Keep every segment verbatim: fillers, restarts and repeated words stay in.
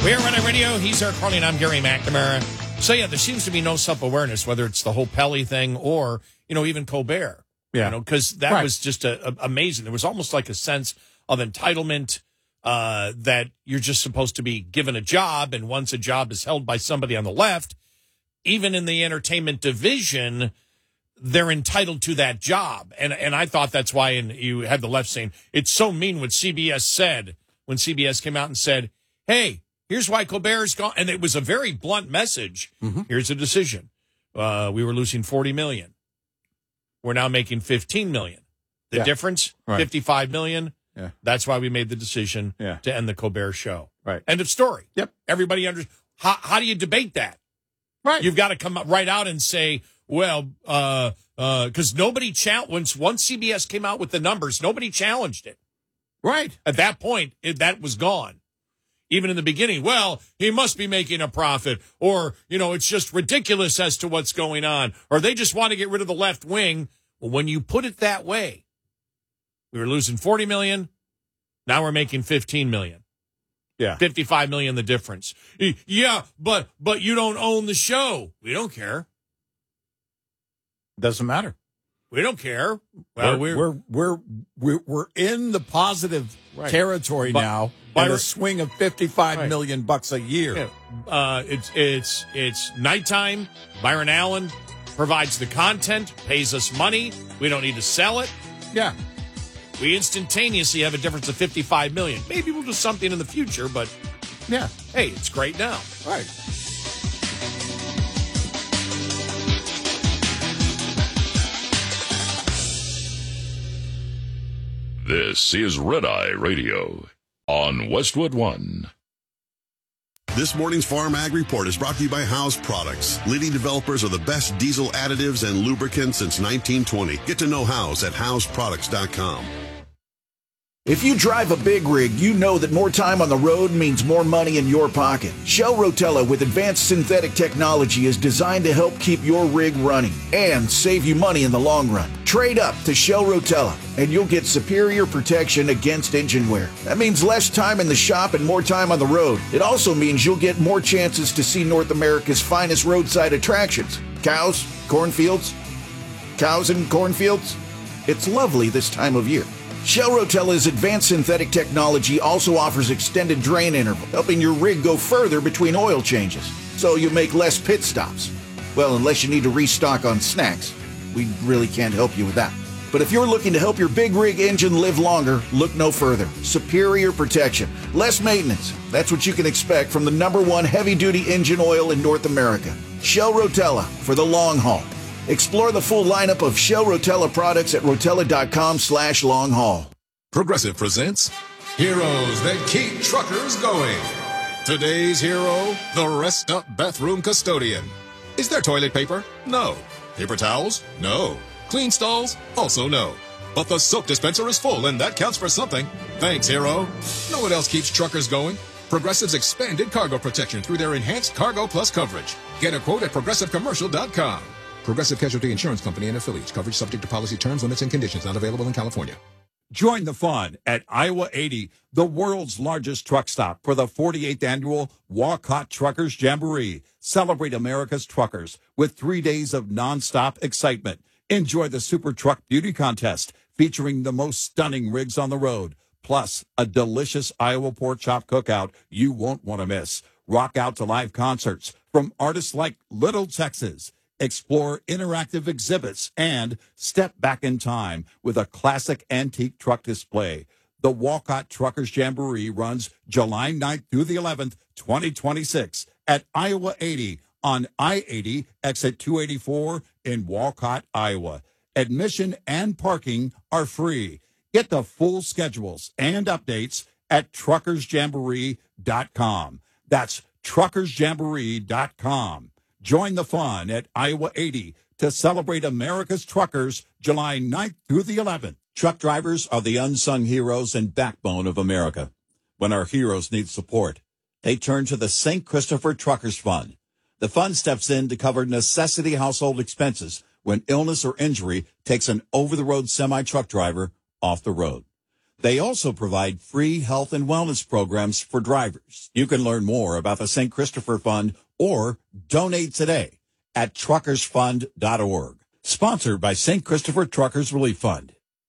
We're Red Radio. He's Eric Carly, and I'm Gary McNamara. So, yeah, there seems to be no self-awareness, whether it's the whole Pelly thing or, you know, even Colbert. Yeah. You know, because that right. was just a, a, amazing. There was almost like a sense of entitlement uh, that you're just supposed to be given a job, and once a job is held by somebody on the left, even in the entertainment division, they're entitled to that job. And and I thought that's why and you had the left saying, it's so mean what C B S said when C B S came out and said, hey, here's why Colbert is gone. And it was a very blunt message. Mm-hmm. Here's a decision. Uh, we were losing forty million dollars. We're now making fifteen million dollars. The yeah. difference, right. fifty-five million dollars. Yeah. That's why we made the decision yeah. to end the Colbert Show. Right. End of story. Yep. Everybody under. How, how do you debate that? Right. You've got to come up right out and say, well, uh, uh, because nobody challenged, once, once C B S came out with the numbers, nobody challenged it. Right. At that point, it, that was gone. Even in the beginning, well, he must be making a profit, or, you know, it's just ridiculous as to what's going on, or they just want to get rid of the left wing. Well, when you put it that way, we were losing forty million dollars, now we're making fifteen million dollars. Yeah. fifty-five million dollars the difference. Yeah, but but you don't own the show. We don't care. Doesn't matter. We don't care. Well, we're we're we're we're, we're in the positive right. territory but, now. By a swing of fifty-five right. million bucks a year. Yeah. Uh, it's it's it's nighttime. Byron Allen provides the content, pays us money. We don't need to sell it. Yeah. We instantaneously have a difference of fifty-five million. Maybe we'll do something in the future, but yeah, hey, it's great now. Right. This is Red Eye Radio on Westwood One. This morning's Farm Ag Report is brought to you by House Products, leading developers of the best diesel additives and lubricants since nineteen twenty. Get to know House at house products dot com. If you drive a big rig, you know that more time on the road means more money in your pocket. Shell Rotella with advanced synthetic technology is designed to help keep your rig running and save you money in the long run. Trade up to Shell Rotella and you'll get superior protection against engine wear. That means less time in the shop and more time on the road. It also means you'll get more chances to see North America's finest roadside attractions. Cows, cornfields, cows and cornfields. It's lovely this time of year. Shell Rotella's advanced synthetic technology also offers extended drain interval, helping your rig go further between oil changes, so you make less pit stops. Well, unless you need to restock on snacks. We really can't help you with that. But if you're looking to help your big rig engine live longer, look no further. Superior protection, less maintenance. That's what you can expect from the number one heavy-duty engine oil in North America. Shell Rotella for the long haul. Explore the full lineup of Shell Rotella products at rotella.com slash long haul. Progressive presents Heroes That Keep Truckers Going. Today's hero, the Rest Up Bathroom Custodian. Is there toilet paper? No. Paper towels? No. Clean stalls? Also no. But the soap dispenser is full, and that counts for something. Thanks, hero. Know what else keeps truckers going? Progressive's expanded cargo protection through their enhanced Cargo Plus coverage. Get a quote at progressive commercial dot com. Progressive Casualty Insurance Company and affiliates. Coverage subject to policy terms, limits, and conditions. Not available in California. Join the fun at Iowa eighty, the world's largest truck stop, for the forty-eighth annual Walcott Truckers Jamboree. Celebrate America's truckers with three days of nonstop excitement. Enjoy the Super Truck Beauty Contest, featuring the most stunning rigs on the road, plus a delicious Iowa pork chop cookout you won't want to miss. Rock out to live concerts from artists like Little Texas. Explore interactive exhibits and step back in time with a classic antique truck display. The Walcott Truckers Jamboree runs July ninth through the eleventh, twenty twenty-six at Iowa eighty on I eighty, exit two eighty-four in Walcott, Iowa. Admission and parking are free. Get the full schedules and updates at truckers jamboree dot com. That's truckers jamboree dot com. Join the fun at Iowa eighty to celebrate America's truckers July ninth through the eleventh. Truck drivers are the unsung heroes and backbone of America. When our heroes need support, they turn to the Saint Christopher Truckers Fund. The fund steps in to cover necessity household expenses when illness or injury takes an over-the-road semi-truck driver off the road. They also provide free health and wellness programs for drivers. You can learn more about the Saint Christopher Fund or donate today at truckers fund dot org. Sponsored by Saint Christopher Truckers Relief Fund.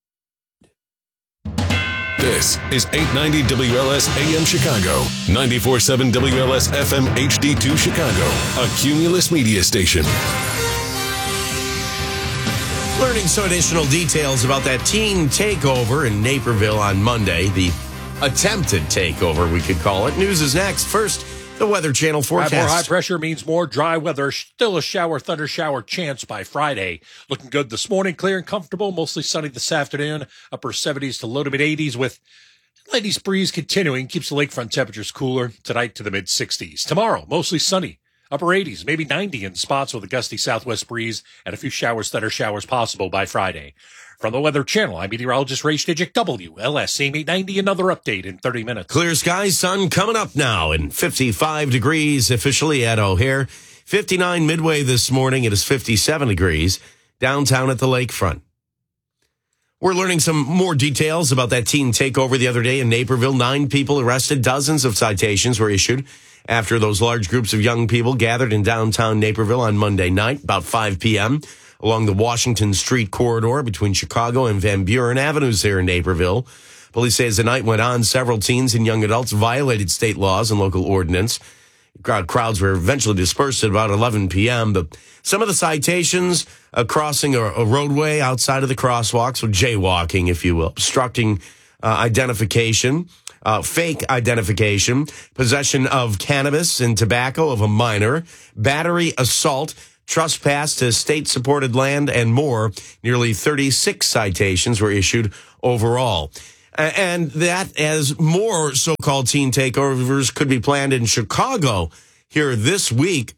This is eight ninety W L S A M Chicago, ninety-four point seven W L S F M H D two Chicago, a Cumulus media station. Learning some additional details about that teen takeover in Naperville on Monday. The attempted takeover, we could call it. News is next. First, the Weather Channel forecast. More high pressure means more dry weather. Still a shower, thunder shower chance by Friday. Looking good this morning. Clear and comfortable. Mostly sunny this afternoon. Upper seventies to low to mid eighties with light east breeze continuing. Keeps the lakefront temperatures cooler. Tonight to the mid sixties. Tomorrow, mostly sunny. Upper eighties, maybe ninety in spots with a gusty southwest breeze and a few showers, thunder showers possible by Friday. From the Weather Channel, I'm meteorologist Ray Stidgick, W L S A M eight ninety. Another update in thirty minutes. Clear skies, sun coming up now and fifty-five degrees officially at O'Hare. fifty-nine midway this morning. It is fifty-seven degrees downtown at the lakefront. We're learning some more details about that teen takeover the other day in Naperville. Nine people arrested. Dozens of citations were issued after those large groups of young people gathered in downtown Naperville on Monday night, about five p.m., along the Washington Street corridor between Chicago and Van Buren Avenues there in Naperville. Police say as the night went on, several teens and young adults violated state laws and local ordinance. Crowds were eventually dispersed at about eleven p.m., but some of the citations, uh, crossing a, a roadway outside of the crosswalk, so jaywalking, if you will, obstructing uh, identification, Uh, fake identification, possession of cannabis and tobacco of a minor, battery assault, trespass to state-supported land, and more. Nearly thirty-six citations were issued overall. And that, as more so-called teen takeovers could be planned in Chicago here this week,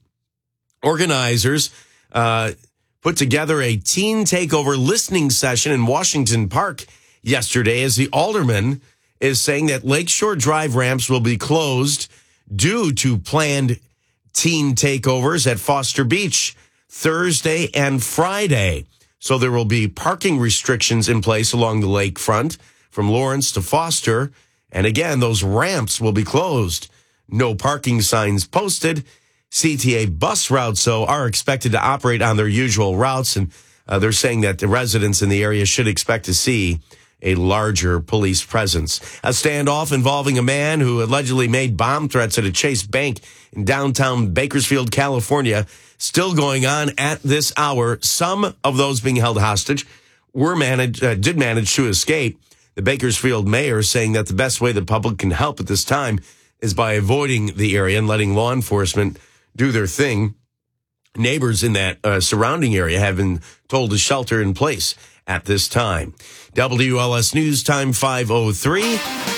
organizers uh, put together a teen takeover listening session in Washington Park yesterday as the alderman is saying that Lakeshore Drive ramps will be closed due to planned teen takeovers at Foster Beach Thursday and Friday. So there will be parking restrictions in place along the lakefront from Lawrence to Foster. And again, those ramps will be closed. No parking signs posted. C T A bus routes, though, are expected to operate on their usual routes. And uh, they're saying that the residents in the area should expect to see a larger police presence. A standoff involving a man who allegedly made bomb threats at a Chase Bank in downtown Bakersfield, California, still going on at this hour. Some of those being held hostage were managed, uh, did manage to escape. The Bakersfield mayor saying that the best way the public can help at this time is by avoiding the area and letting law enforcement do their thing. Neighbors in that uh, surrounding area have been told to shelter in place at this time. W L S News time five oh three.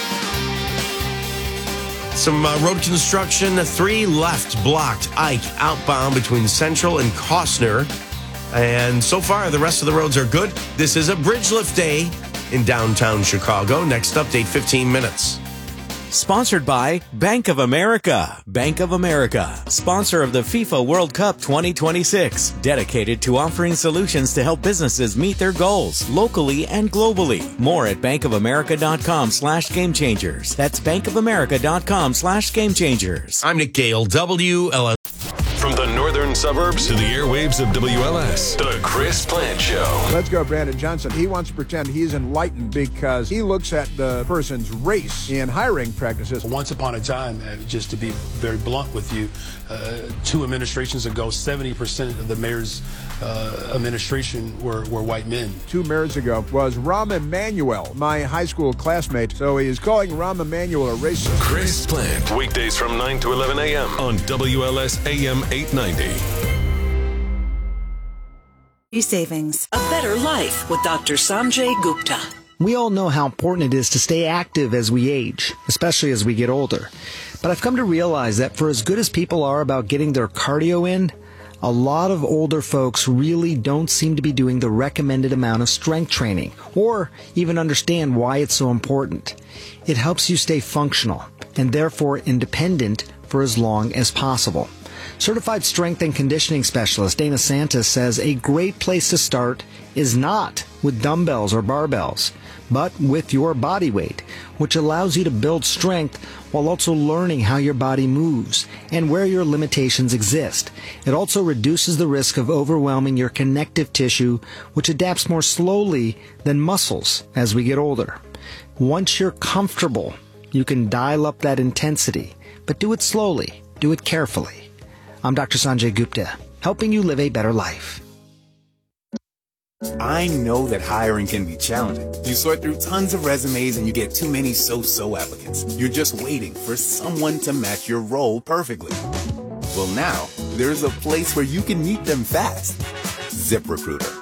Some uh, road construction. Three left blocked Ike outbound between Central and Costner. And so far, the rest of the roads are good. This is a bridge lift day in downtown Chicago. Next update, fifteen minutes. Sponsored by Bank of America. Bank of America, sponsor of the FIFA World Cup twenty twenty-six, dedicated to offering solutions to help businesses meet their goals locally and globally. More at bankofamerica.com slash game changers. That's bankofamerica.com slash game changers. I'm Nick Gale, W L S. From the northern suburbs to the airwaves of W L S, The Chris Plant Show. Let's go, Brandon Johnson. He wants to pretend he's enlightened because he looks at the person's race in hiring practices. Once upon a time, uh, just to be very blunt with you, uh, two administrations ago, seventy percent of the mayor's uh, administration were, were white men. Two mayors ago was Rahm Emanuel, my high school classmate. So he is calling Rahm Emanuel a racist. Chris Plant, weekdays from nine to eleven a.m. on W L S A M eight ninety. Savings. A better life with Doctor Sanjay Gupta. We all know how important it is to stay active as we age, especially as we get older. But I've come to realize that for as good as people are about getting their cardio in, a lot of older folks really don't seem to be doing the recommended amount of strength training, or even understand why it's so important. It helps you stay functional, and therefore independent for as long as possible. Certified strength and conditioning specialist Dana Santos says a great place to start is not with dumbbells or barbells, but with your body weight, which allows you to build strength while also learning how your body moves and where your limitations exist. It also reduces the risk of overwhelming your connective tissue, which adapts more slowly than muscles as we get older. Once you're comfortable, you can dial up that intensity, but do it slowly, do it carefully. I'm Doctor Sanjay Gupta, helping you live a better life. I know that hiring can be challenging. You sort through tons of resumes and you get too many so-so applicants. You're just waiting for someone to match your role perfectly. Well, now, there's a place where you can meet them fast. ZipRecruiter.